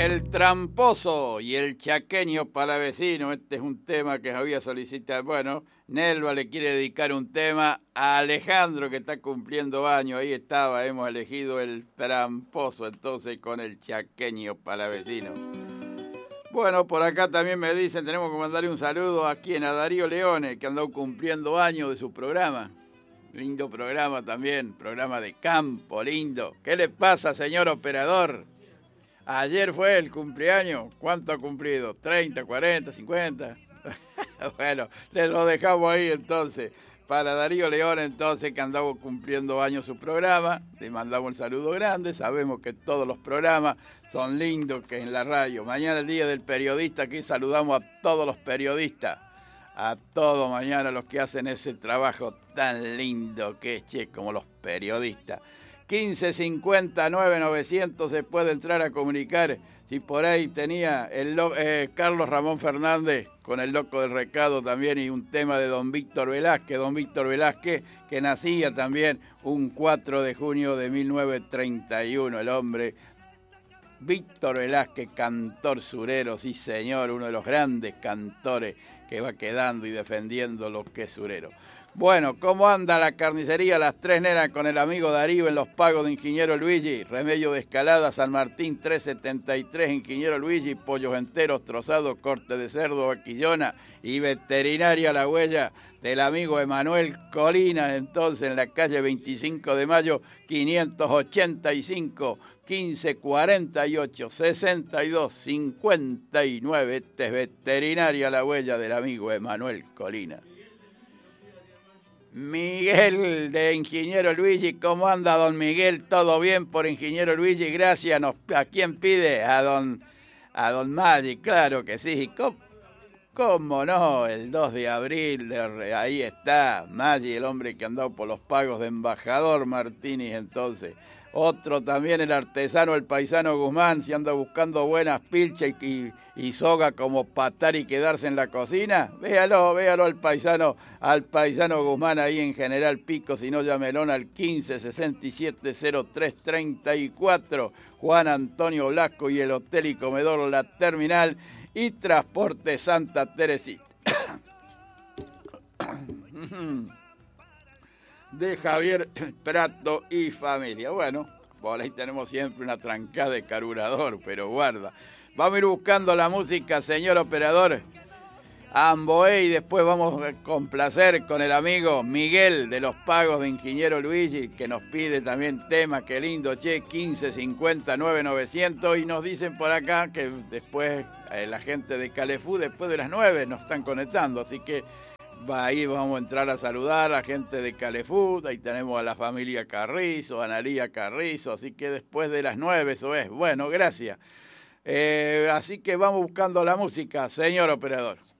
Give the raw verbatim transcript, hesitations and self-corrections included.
El tramposo y el chaqueño palavecino, este es un tema que había solicitado. Bueno, Nelva le quiere dedicar un tema a Alejandro, que está cumpliendo años. Ahí estaba, hemos elegido el tramposo entonces con el chaqueño palavecino. Bueno, por acá también me dicen, tenemos que mandarle un saludo a quien, a Darío Leone, que andó cumpliendo años de su programa. Lindo programa también, programa de campo, lindo. ¿Qué le pasa, señor operador? Ayer fue el cumpleaños. ¿Cuánto ha cumplido? ¿treinta, cuarenta, cincuenta? Bueno, le lo dejamos ahí entonces. Para Darío León entonces, que andaba cumpliendo años su programa, le mandamos un saludo grande. Sabemos que todos los programas son lindos, que en la radio. Mañana el Día del Periodista, aquí saludamos a todos los periodistas. A todos mañana los que hacen ese trabajo tan lindo que es, che, como los periodistas. quince cincuenta nueve novecientos se puede entrar a comunicar. Si por ahí tenía el eh, Carlos Ramón Fernández con el Loco del Recado también, y un tema de don Víctor Velázquez, don Víctor Velázquez, que nacía también un cuatro de junio de mil novecientos treinta y uno, el hombre Víctor Velázquez, cantor surero, sí señor, uno de los grandes cantores que va quedando y defendiendo lo que es surero. Bueno, ¿cómo anda la carnicería Las Tres Nenas con el amigo Darío en los pagos de Ingeniero Luigi? Remedio de Escalada, San Martín trescientos setenta y tres, Ingeniero Luigi, pollos enteros, trozados, corte de cerdo, vaquillona y veterinaria La Huella del amigo Emanuel Colina, entonces en la calle veinticinco de mayo, quinientos ochenta y cinco, quince cuarenta y ocho, sesenta y dos, cincuenta y nueve. Este es veterinaria La Huella del amigo Emanuel Colina. Miguel de Ingeniero Luigi, ¿cómo anda don Miguel? ¿Todo bien por Ingeniero Luigi? Gracias. Nos, ¿a quién pide? A don, a don Maggi, claro que sí. ¿Cómo, cómo no? El dos de abril, de, ahí está Maggi, el hombre que andó por los pagos de Embajador Martínez entonces. Otro también, el artesano, el paisano Guzmán, si anda buscando buenas pilchas y, y, y soga como patar y quedarse en la cocina. Véalo, véalo al paisano, al paisano Guzmán ahí en General Pico, si no llamelón al quince sesenta y siete cero tres treinta y cuatro. Juan Antonio Blasco y el Hotel y Comedor La Terminal y Transporte Santa Teresita. De Javier Prato y familia. Bueno, por ahí tenemos siempre una trancada de carburador, pero guarda. Vamos a ir buscando la música, señor operador. Amboé, y después vamos a complacer con el amigo Miguel de los pagos de Ingeniero Luigi, que nos pide también temas. Qué lindo, che, quince cincuenta nueve novecientos. Y nos dicen por acá que después eh, la gente de Calefú, después de las nueve, nos están conectando, así que ahí vamos a entrar a saludar a la gente de Calefú. Ahí tenemos a la familia Carrizo, a Analía Carrizo, así que después de las nueve eso es. Bueno, gracias. Eh, así que vamos buscando la música, señor operador.